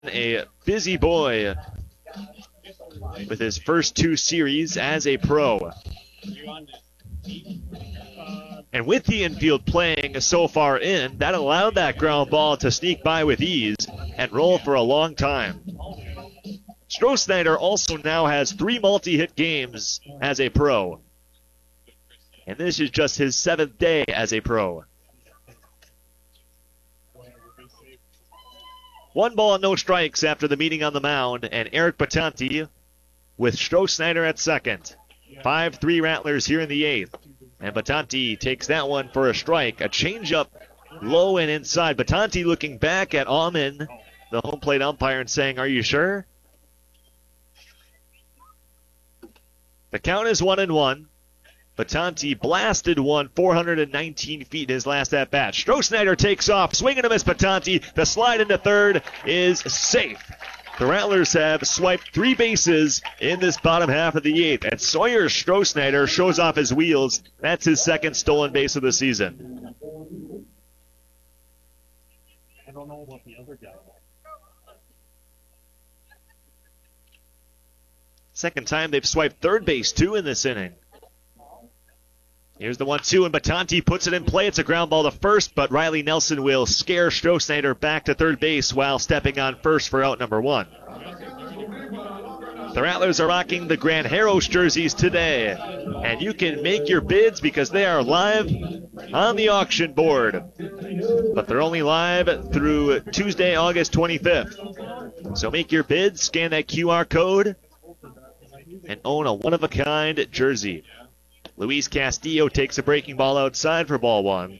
a busy boy with his first 2 series as a pro. And with the infield playing so far in, that allowed that ground ball to sneak by with ease and roll for a long time. Stroh also now has 3 multi-hit games as a pro. And this is just his 7th day as a pro. 1 ball, no strikes after the meeting on the mound, and Eric Batanti with Stroh at second. 5-3 Rattlers here in the 8th. And Batanti takes that one for a strike. A changeup low and inside. Batanti looking back at Alman, the home plate umpire, and saying, "Are you sure?" The count is 1-1. Batanti blasted one 419 feet in his last at-bat. Stroh takes off, swinging and a miss. Batanti. The slide into third is safe. The Rattlers have swiped 3 bases in this bottom half of the 8th, and Sawyer Stroh shows off his wheels. That's his 2nd stolen base of the season. I don't know about the other guy. Second time they've swiped third base, too, in this inning. Here's the 1-2, and Batanti puts it in play. It's a ground ball to first, but Riley Nelson will scare Stroh back to third base while stepping on first for out number 1. The Rattlers are rocking the Granjeros jerseys today, and you can make your bids because they are live on the auction board. But they're only live through Tuesday, August 25th. So make your bids, scan that QR code, and own a one-of-a-kind jersey. Luis Castillo takes a breaking ball outside for ball 1.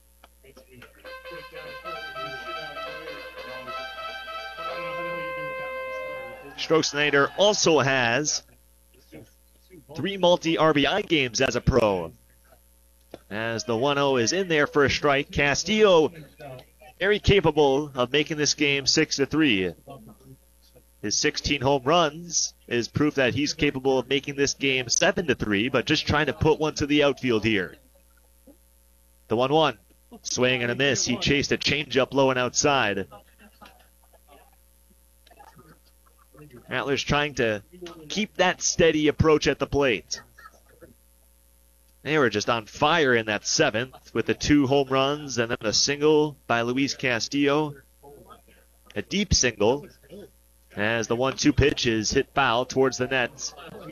Stroh also has 3 multi-RBI games as a pro. As the 1-0 is in there for a strike, Castillo very capable of making this game 6-3. His 16 home runs is proof that he's capable of making this game 7-3, but just trying to put one to the outfield here. The 1-1. Swing and a miss. He chased a changeup low and outside. Rattlers trying to keep that steady approach at the plate. They were just on fire in that 7th with the 2 home runs and then a single by Luis Castillo. A deep single, as the 1-2 pitch is hit foul towards the net.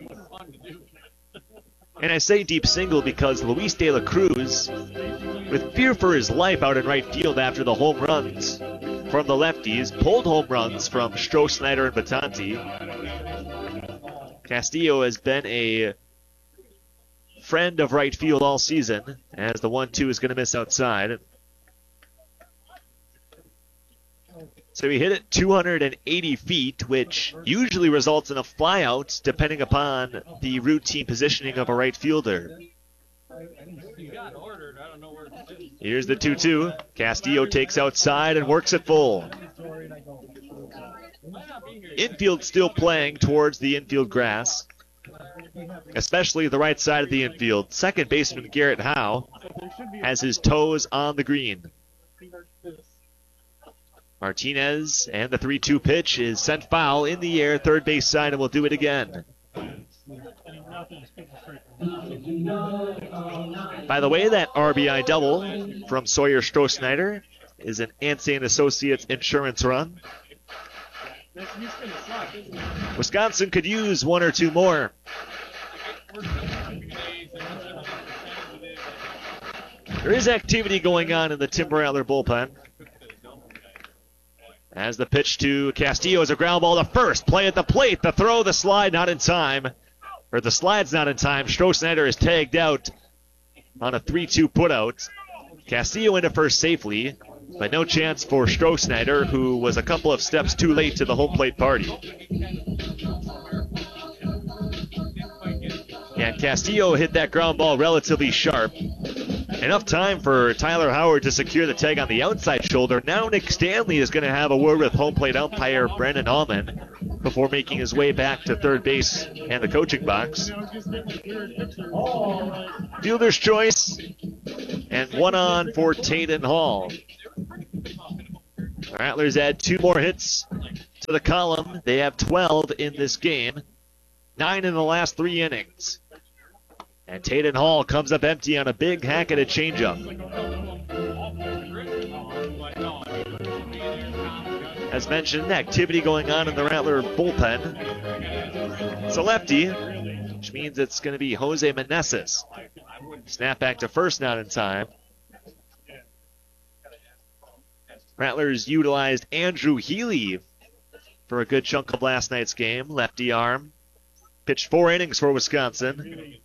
And I say deep single because Luis De La Cruz, with fear for his life out in right field after the home runs from the lefties, pulled home runs from Stroh and Batanti. Castillo has been a friend of right field all season, as the 1-2 is going to miss outside. So he hit it 280 feet, which usually results in a flyout depending upon the routine positioning of a right fielder. Here's the 2-2. Castillo takes outside and works it full. Infield still playing towards the infield grass, especially the right side of the infield. Second baseman Garrett Howe has his toes on the green. Martinez, and the 3-2 pitch is sent foul in the air, third base side, and will do it again. By the way, that RBI double from Sawyer Stroh is an Ansay & Associates insurance run. Wisconsin could use 1 or 2 more. There is activity going on in the Tim Rattler bullpen. As the pitch to Castillo is a ground ball to first. Play at the plate. The throw, the slide, not in time. Or the slide's not in time. Stroh is tagged out on a 3-2 putout. Castillo into first safely, but no chance for Stroh, who was a couple of steps too late to the home plate party. And Castillo hit that ground ball relatively sharp. Enough time for Tyler Howard to secure the tag on the outside shoulder. Now Nick Stanley is going to have a word with home plate umpire Brendan Allman before making his way back to third base and the coaching box. Fielder's choice, and 1 on for Taden Hall. The Rattlers add 2 more hits to the column. They have 12 in this game, 9 in the last 3 innings. And Taden Hall comes up empty on a big Hackett changeup. As mentioned, activity going on in the Rattler bullpen. It's a lefty, which means it's going to be Jose Meneses. Snap back to first, not in time. Rattlers utilized Andrew Healy for a good chunk of last night's game. Lefty arm. Pitched 4 innings for Wisconsin.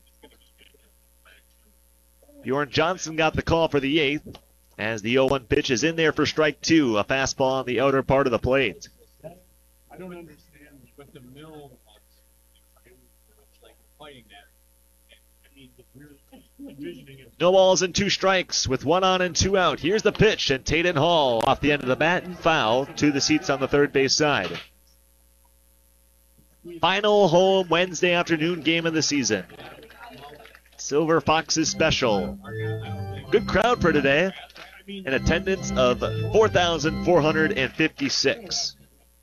Bjorn Johnson got the call for the 8th as the 0-1 pitch is in there for strike 2. A fastball on the outer part of the plate. I don't understand what the mill like fighting that. I mean, we're envisioning it. No balls and 2 strikes with 1 on and 2 out. Here's the pitch, and Taden Hall off the end of the bat and foul to the seats on the third base side. Final home Wednesday afternoon game of the season. Silver Foxes special. Good crowd for today. An attendance of 4,456.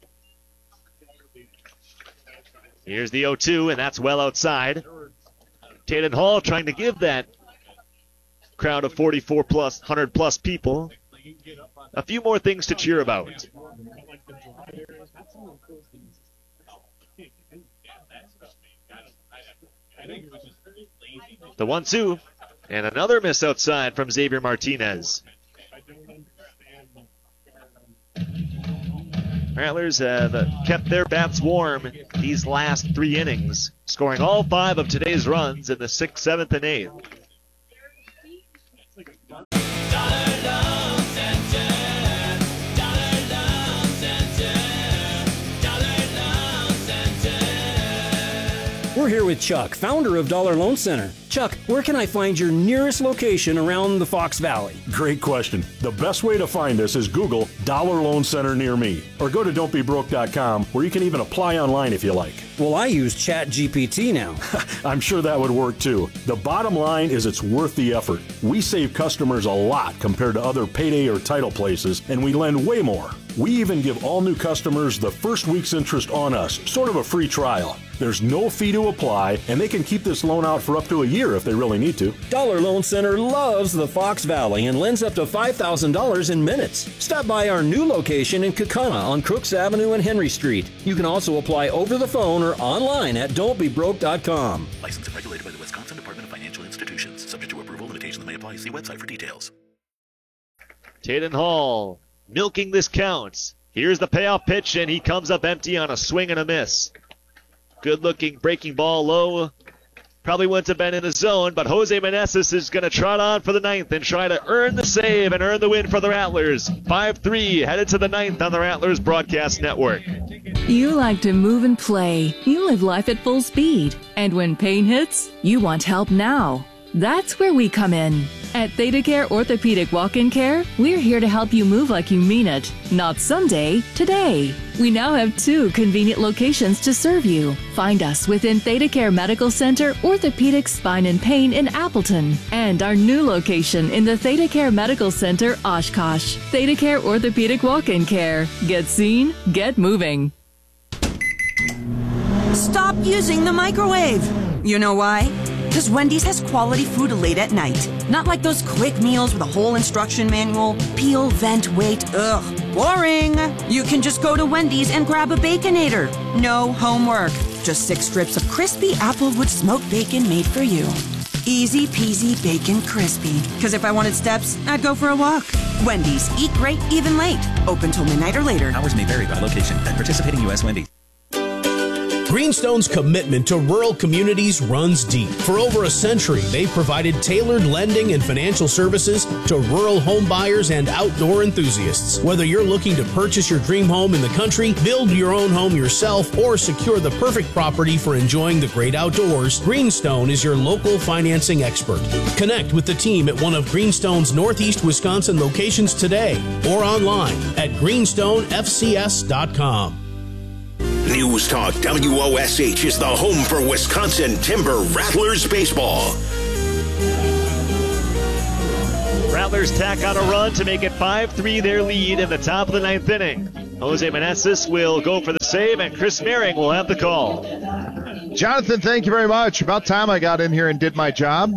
Here's the 0-2, and that's well outside. Taden Hall trying to give that crowd of 100 plus people a few more things to cheer about. The 1-2, and another miss outside from Xavier Martinez. Rattlers have kept their bats warm these last 3 innings, scoring all 5 of today's runs in the 6th, 7th, and 8th. We're here with Chuck, founder of Dollar Loan Center. Chuck, where can I find your nearest location around the Fox Valley? Great question. The best way to find us is Google Dollar Loan Center near me, or go to don'tbebroke.com, where you can even apply online if you like. Well, I use ChatGPT now. I'm sure that would work too. The bottom line is it's worth the effort. We save customers a lot compared to other payday or title places, and we lend way more. We even give all new customers the first week's interest on us, sort of a free trial. There's no fee to apply, and they can keep this loan out for up to a year if they really need to. Dollar Loan Center loves the Fox Valley and lends up to $5,000 in minutes. Stop by our new location in Kaukauna on Crooks Avenue and Henry Street. You can also apply over the phone or online at don'tbebroke.com. Licensed and regulated by the Wisconsin Department of Financial Institutions. Subject to approval, limitations may apply. See website for details. Taden Hall milking this count. Here's the payoff pitch, and he comes up empty on a swing and a miss. Good-looking breaking ball low. Probably wouldn't have been in the zone, but Jose Meneses is going to trot on for the 9th and try to earn the save and earn the win for the Rattlers. 5-3, headed to the 9th on the Rattlers Broadcast Network. You like to move and play. You live life at full speed. And when pain hits, you want help now. That's where we come in. At ThedaCare Orthopedic Walk-In Care, we're here to help you move like you mean it. Not someday, today. We now have 2 convenient locations to serve you. Find us within ThedaCare Medical Center, Orthopedic Spine and Pain in Appleton, and our new location in the ThedaCare Medical Center, Oshkosh. ThedaCare Orthopedic Walk-In Care. Get seen, get moving. Stop using the microwave. You know why? Because Wendy's has quality food late at night. Not like those quick meals with a whole instruction manual. Peel, vent, wait. Ugh, boring. You can just go to Wendy's and grab a Baconator. No homework. Just 6 strips of crispy Applewood smoked bacon made for you. Easy peasy bacon crispy. Because if I wanted steps, I'd go for a walk. Wendy's. Eat great, even late. Open till midnight or later. Hours may vary by location at participating U.S. Wendy's. Greenstone's commitment to rural communities runs deep. For over a century, they've provided tailored lending and financial services to rural home buyers and outdoor enthusiasts. Whether you're looking to purchase your dream home in the country, build your own home yourself, or secure the perfect property for enjoying the great outdoors, Greenstone is your local financing expert. Connect with the team at one of Greenstone's Northeast Wisconsin locations today or online at greenstonefcs.com. News Talk WOSH is the home for Wisconsin Timber Rattlers baseball. Rattlers tack on a run to make it 5-3 their lead in the top of the 9th inning. Jose Meneses will go for the save, and Chris Merring will have the call. Jonathan, thank you very much. About time I got in here and did my job.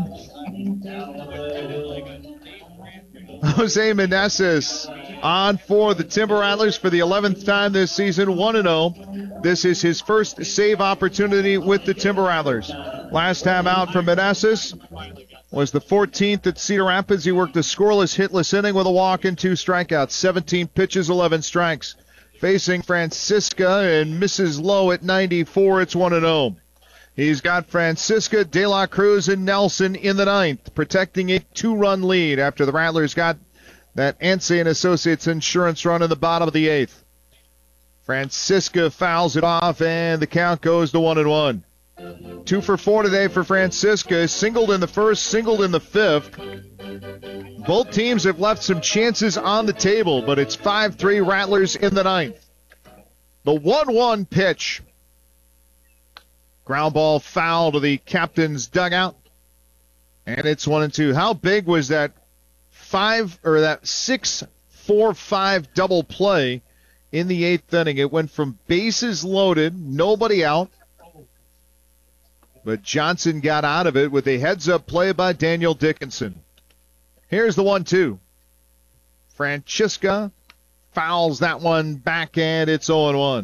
Jose Meneses on for the Timber Rattlers for the 11th time this season, 1-0. This is his first save opportunity with the Timber Rattlers. Last time out for Meneses was the 14th at Cedar Rapids. He worked a scoreless, hitless inning with a walk and 2 strikeouts. 17 pitches, 11 strikes. Facing Francisca and misses low at 94. It's 1-0. He's got Francisca, De La Cruz, and Nelson in the 9th, protecting a 2-run lead after the Rattlers got that Ansay and Associates insurance run in the bottom of the 8th. Francisca fouls it off, and the count goes to 1-1. 2 for 4 today for Francisca. Singled in the first, singled in the 5th. Both teams have left some chances on the table, but it's 5-3 Rattlers in the 9th. The 1-1 pitch. Ground ball foul to the captain's dugout. And it's 1-2. How big was that 6-4-5 double play in the 8th inning? It went from bases loaded, nobody out. But Johnson got out of it with a heads-up play by Daniel Dickinson. Here's the 1-2. Francisca fouls that one back, and it's 0-1.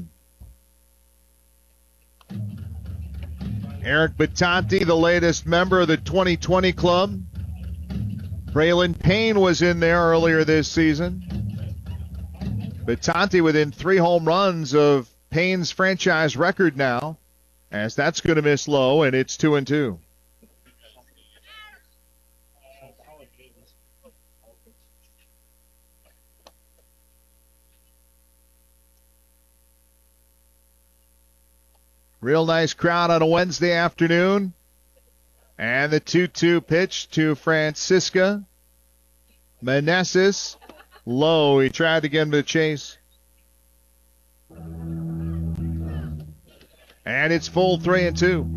Eric Batanti, the latest member of the 2020 club. Braylon Payne was in there earlier this season. Batanti within 3 home runs of Payne's franchise record now, as that's going to miss low, and it's 2-2. Real nice crowd on a Wednesday afternoon. And the 2-2 pitch to Francisca. Meneses low. He tried to get him to chase. And it's full 3-2.